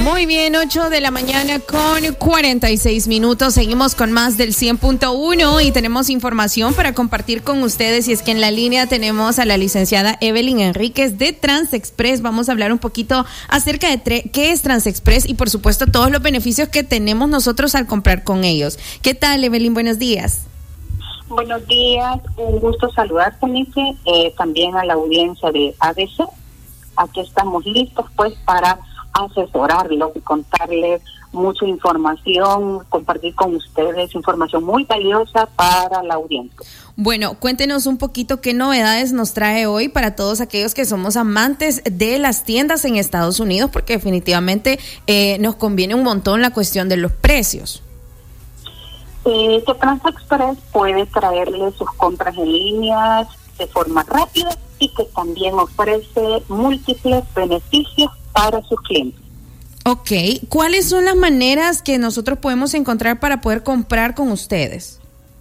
Muy bien, 8 de la mañana con 46 minutos. Seguimos con más del 100.1 y tenemos información para compartir con ustedes. Y es que en la línea tenemos a la licenciada Evelyn Enríquez de Transexpress. Vamos a hablar un poquito acerca de qué es Transexpress y, por supuesto, todos los beneficios que tenemos nosotros al comprar con ellos. ¿Qué tal, Evelyn? Buenos días. Buenos días, un gusto saludarte, Nicky, también a la audiencia de ABC. Aquí estamos listos, pues, para asesorarlos y contarles mucha información, compartir con ustedes información muy valiosa para la audiencia. Bueno, cuéntenos un poquito qué novedades nos trae hoy para todos aquellos que somos amantes de las tiendas en Estados Unidos, porque definitivamente nos conviene un montón la cuestión de los precios. Que Transexpress puede traerle sus compras en línea de forma rápida y que también ofrece múltiples beneficios para sus clientes. Ok, ¿cuáles son las maneras que nosotros podemos encontrar para poder comprar con ustedes?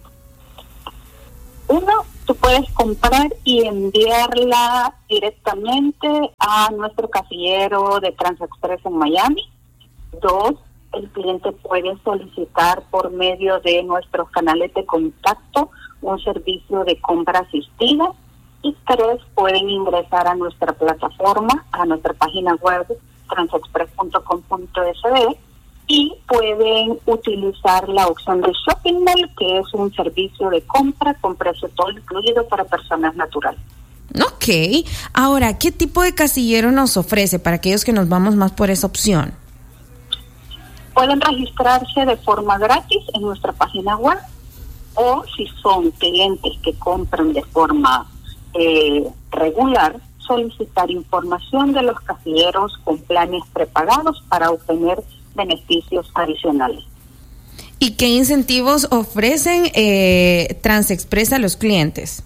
Uno, tú puedes comprar y enviarla directamente a nuestro casillero de Transexpress en Miami. Dos, el cliente puede solicitar por medio de nuestros canales de contacto un servicio de compra asistida. Y tres, pueden ingresar a nuestra plataforma, a nuestra página web transexpress.com.sd y pueden utilizar la opción de Shopping Mall, que es un servicio de compra con precio todo incluido para personas naturales. Ok, ahora, ¿qué tipo de casillero nos ofrece para aquellos que nos vamos más por esa opción? Pueden registrarse de forma gratis en nuestra página web, o si son clientes que compran de forma regular, solicitar información de los casilleros con planes prepagados para obtener beneficios adicionales. ¿Y qué incentivos ofrecen Transexpress a los clientes?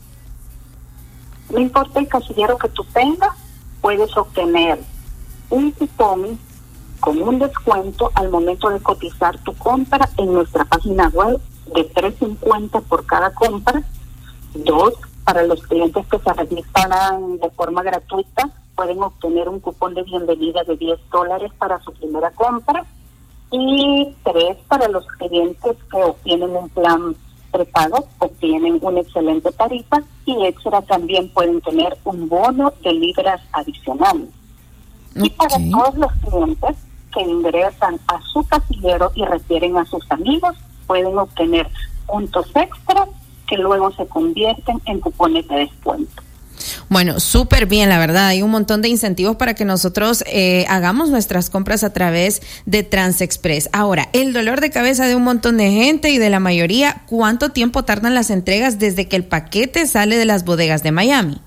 No importa el casillero que tú tengas, puedes obtener un cupón con un descuento al momento de cotizar tu compra en nuestra página web de $3.50 por cada compra. Dos, para los clientes que se registran de forma gratuita, pueden obtener un cupón de bienvenida de $10 para su primera compra. Y tres, para los clientes que obtienen un plan prepago, obtienen una excelente tarifa y extra también pueden tener un bono de libras adicionales. Okay. Y para todos los clientes que ingresan a su casillero y refieren a sus amigos, pueden obtener puntos extras que luego se convierten en cupones de descuento. Bueno, súper bien, la verdad. Hay un montón de incentivos para que nosotros hagamos nuestras compras a través de Transexpress. Ahora, el dolor de cabeza de un montón de gente y de la mayoría, ¿cuánto tiempo tardan las entregas desde que el paquete sale de las bodegas de Miami?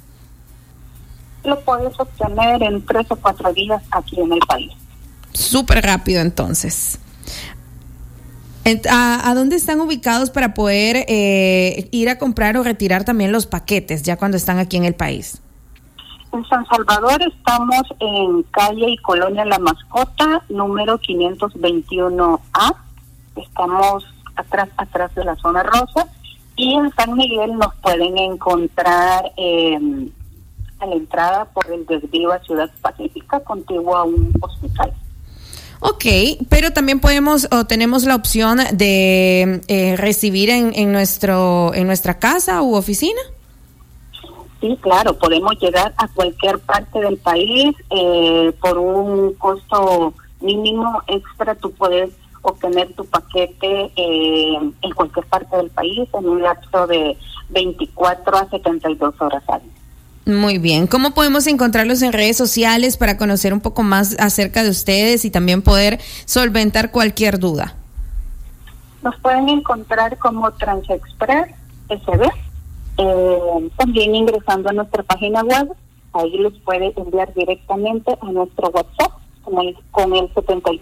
Lo puedes obtener en 3 o 4 días aquí en el país. Súper rápido, entonces. ¿A dónde están ubicados para poder ir a comprar o retirar también los paquetes ya cuando están aquí en el país? En San Salvador estamos en calle y colonia La Mascota, número 521A. Estamos atrás de la zona rosa. Y en San Miguel nos pueden encontrar a la entrada por el desvío a Ciudad Pacífica, contiguo a un hospital. Ok, pero también podemos o tenemos la opción de recibir en nuestra casa u oficina. Sí, claro, podemos llegar a cualquier parte del país por un costo mínimo extra. Tú puedes obtener tu paquete en cualquier parte del país en un lapso de 24 a 72 horas al día. Muy bien. ¿Cómo podemos encontrarlos en redes sociales para conocer un poco más acerca de ustedes y también poder solventar cualquier duda? Nos pueden encontrar como Transexpress SB, también ingresando a nuestra página web. Ahí les puede enviar directamente a nuestro WhatsApp con el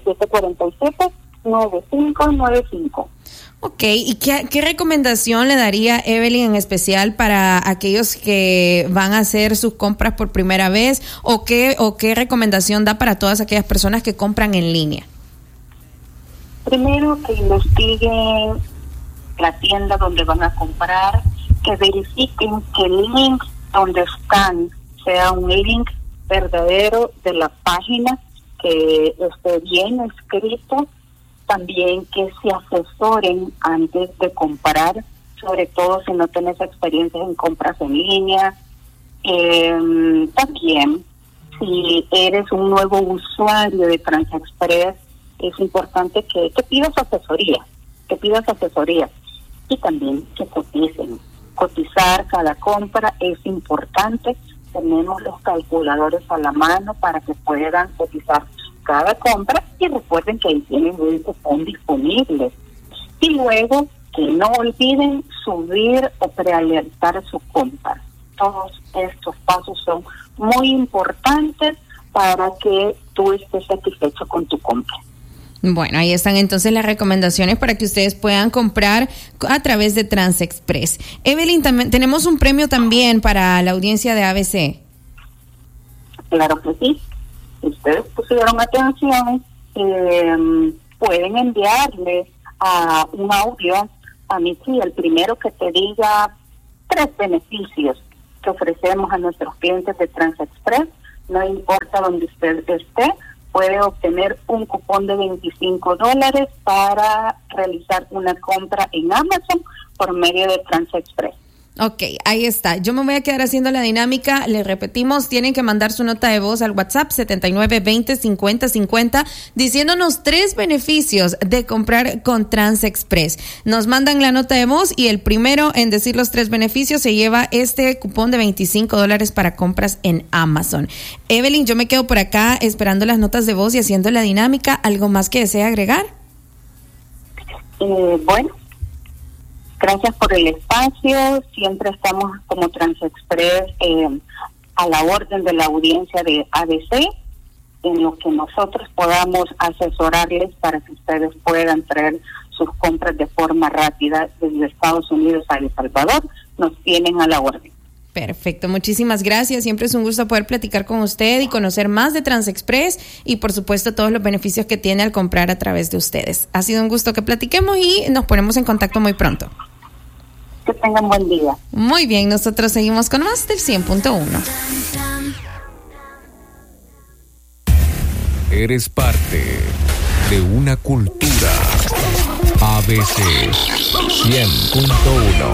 7747-9595. Ok, ¿y qué recomendación le daría Evelyn en especial para aquellos que van a hacer sus compras por primera vez o qué recomendación da para todas aquellas personas que compran en línea? Primero, que investiguen la tienda donde van a comprar, que verifiquen que el link donde están sea un link verdadero de la página que esté bien escrito, también que se asesoren antes de comprar, sobre todo si no tienes experiencia en compras en línea. También, si eres un nuevo usuario de TransExpress, es importante que pidas asesoría, y también que coticen. Cotizar cada compra es importante. Tenemos los calculadores a la mano para que puedan cotizar cada compra, y recuerden que ahí tienen un cupón disponible. Y luego que no olviden subir o prealertar su compra. Todos estos pasos son muy importantes para que tú estés satisfecho con tu compra. Bueno, ahí están entonces las recomendaciones para que ustedes puedan comprar a través de TransExpress. Evelyn, tenemos un premio también para la audiencia de ABC. Claro que sí. Si ustedes pusieron atención, pueden enviarle un audio a Michi, el primero que te diga 3 beneficios que ofrecemos a nuestros clientes de TransExpress. No importa donde usted esté, puede obtener un cupón de $25 para realizar una compra en Amazon por medio de TransExpress. Ok, ahí está. Yo me voy a quedar haciendo la dinámica. Les repetimos, tienen que mandar su nota de voz al WhatsApp 7920-5050 diciéndonos 3 beneficios de comprar con TransExpress. Nos mandan la nota de voz y el primero en decir los 3 beneficios se lleva este cupón de $25 para compras en Amazon. Evelyn, yo me quedo por acá esperando las notas de voz y haciendo la dinámica. ¿Algo más que desea agregar? Bueno. Gracias por el espacio. Siempre estamos como TransExpress a la orden de la audiencia de ABC, en lo que nosotros podamos asesorarles para que ustedes puedan traer sus compras de forma rápida desde Estados Unidos a El Salvador. Nos tienen a la orden. Perfecto, muchísimas gracias. Siempre es un gusto poder platicar con usted y conocer más de TransExpress y por supuesto todos los beneficios que tiene al comprar a través de ustedes. Ha sido un gusto que platiquemos y nos ponemos en contacto muy pronto. Que tengan buen día. Muy bien, nosotros seguimos con más del 100.1. Eres parte de una cultura. ABC 100.1.